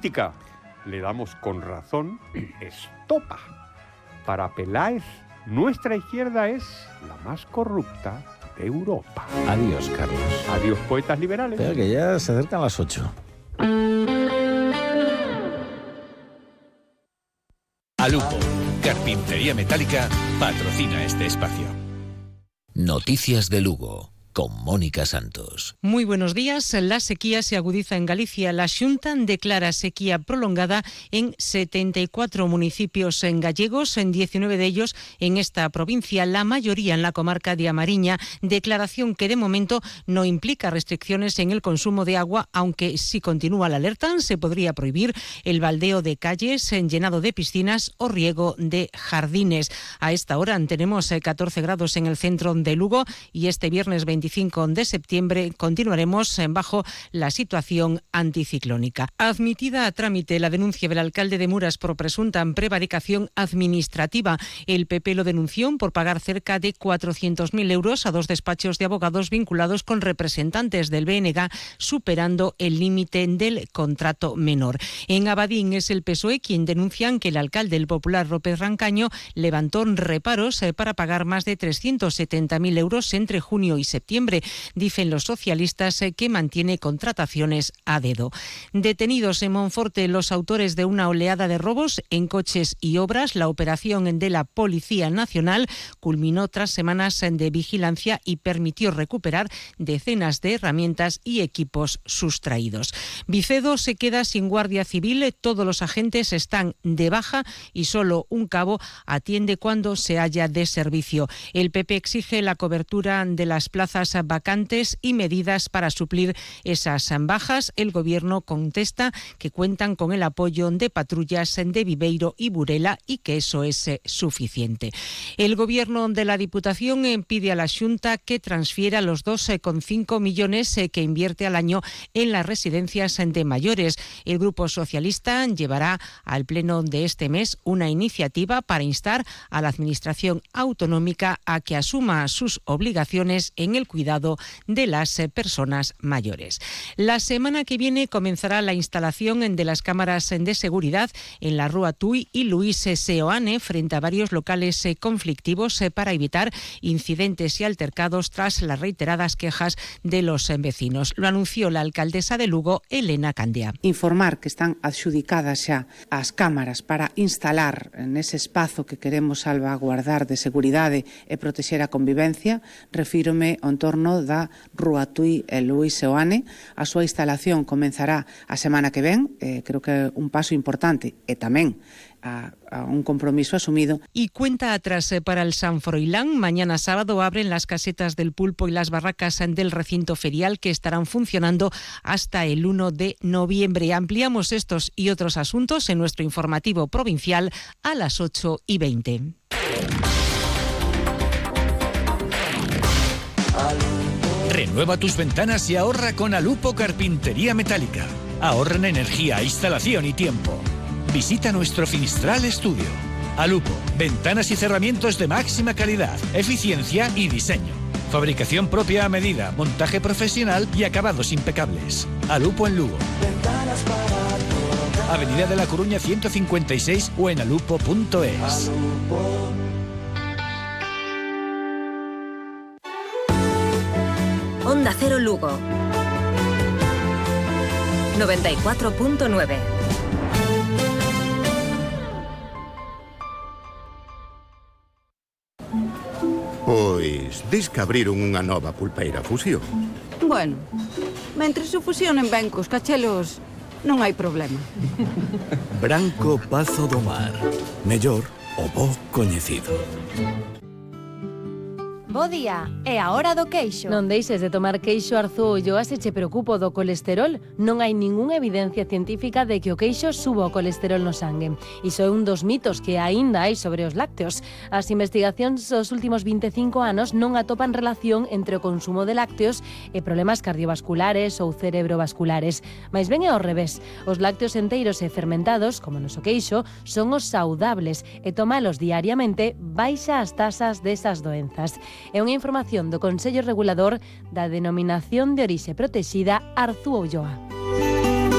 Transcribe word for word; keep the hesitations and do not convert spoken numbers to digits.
política. Le damos con razón estopa. Para Peláez, nuestra izquierda es la más corrupta de Europa. Adiós, Carlos. Adiós, poetas liberales. Espera que ya se acercan las ocho. Alupo, carpintería metálica, patrocina este espacio. Noticias de Lugo, con Mónica Santos. Muy buenos días. La sequía se agudiza en Galicia. La Xunta declara sequía prolongada en setenta y cuatro municipios en gallegos, en diecinueve de ellos en esta provincia, la mayoría en la comarca de A Mariña. Declaración que de momento no implica restricciones en el consumo de agua, aunque si continúa la alerta se podría prohibir el baldeo de calles, en llenado de piscinas o riego de jardines. A esta hora tenemos catorce grados en el centro de Lugo y este viernes veinticinco de septiembre continuaremos bajo la situación anticiclónica. Admitida a trámite la denuncia del alcalde de Muras por presunta prevaricación administrativa. El P P lo denunció por pagar cerca de cuatrocientos mil euros a dos despachos de abogados vinculados con representantes del B N G, superando el límite del contrato menor. En Abadín es el P S O E quien denuncian que el alcalde, el popular López Rancaño, levantó reparos para pagar más de trescientos setenta mil euros entre junio y septiembre. Dicen los socialistas que mantiene contrataciones a dedo. Detenidos en Monforte los autores de una oleada de robos en coches y obras. La operación de la Policía Nacional culminó tras semanas de vigilancia y permitió recuperar decenas de herramientas y equipos sustraídos. Vicedo se queda sin guardia civil. Todos los agentes están de baja y solo un cabo atiende cuando se halla de servicio. El P P exige la cobertura de las plazas vacantes y medidas para suplir esas bajas. El Gobierno contesta que cuentan con el apoyo de patrullas de Viveiro y Burela y que eso es suficiente. El Gobierno de la Diputación pide a la Xunta que transfiera los dos coma cinco millones que invierte al año en las residencias de mayores. El Grupo Socialista llevará al Pleno de este mes una iniciativa para instar a la Administración Autonómica a que asuma sus obligaciones en el cuidado de las personas mayores. La semana que viene comenzará la instalación de las cámaras de seguridad en la Rúa Tui y Luis Seoane frente a varios locales conflictivos para evitar incidentes y altercados tras las reiteradas quejas de los vecinos. Lo anunció la alcaldesa de Lugo, Elena Candia. Informar que están adxudicadas xa as cámaras para instalar nese espazo que queremos salvaguardar de seguridade e protexer a convivencia. Refírome ao entorno da Rúa Tui e Luis Seoane. A súa instalación comenzará a semana que ven, eh, creo que é un paso importante e tamén A, a un compromiso asumido. Y cuenta atrás para el San Froilán. Mañana sábado abren las casetas del pulpo y las barracas del recinto ferial que estarán funcionando hasta el uno de noviembre. Ampliamos estos y otros asuntos en nuestro informativo provincial a las ocho y veinte. Renueva tus ventanas y ahorra con Alupo Carpintería Metálica. Ahorra en energía, instalación y tiempo. Visita nuestro Finistral Estudio. Alupo, ventanas y cerramientos de máxima calidad, eficiencia y diseño. Fabricación propia a medida, montaje profesional y acabados impecables. Alupo en Lugo. Avenida de la Coruña ciento cincuenta y seis o en alupo punto es. Onda Cero Lugo noventa y cuatro punto nueve. Pois, dis que abriron unha nova pulpeira Fusión. Bueno, mentre se fusionen ben cos cachelos, non hai problema. Branco Pazo do Mar. Mellor o bo coñecido. Bo día, é a hora do queixo. Non deixes de tomar queixo Arzúa Ulloa se che preocupo do colesterol. Non hai ningunha evidencia científica de que o queixo suba o colesterol no sangue. Iso é un dos mitos que aínda hai sobre os lácteos. As investigacións dos últimos vinte e cinco anos non atopan relación entre o consumo de lácteos e problemas cardiovasculares ou cerebrovasculares. Mais ben é ao revés. Os lácteos enteiros e fermentados, como o noso queixo, son os saudables e tomalos diariamente baixa as tasas desas doenzas. É unha información do Consello Regulador da Denominación de Orixe Protexida Arzúa Ulloa.